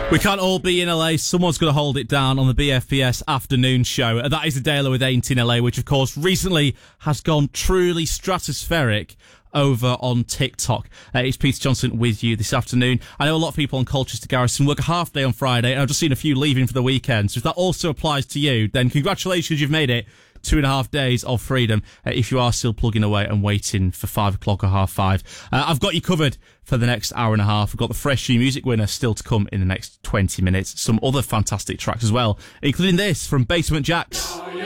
We can't all be in LA. Someone's going to hold it down on the BFBS afternoon show. That is the Daily with Ain't in LA, which, of course, recently has gone truly stratospheric over on TikTok. It's Peter Johnson with you this afternoon. I know a lot of people on Colchester Garrison work a half day on Friday, and I've just seen a few leaving for the weekend. So if that also applies to you, then congratulations, you've made it 2.5 days of freedom. If you are still plugging away and waiting for 5 o'clock or 5:30, I've got you covered for the next hour and a half. We've got the Fresh New Music winner still to come in the next 20 minutes. Some other fantastic tracks as well, including this from Basement Jaxx.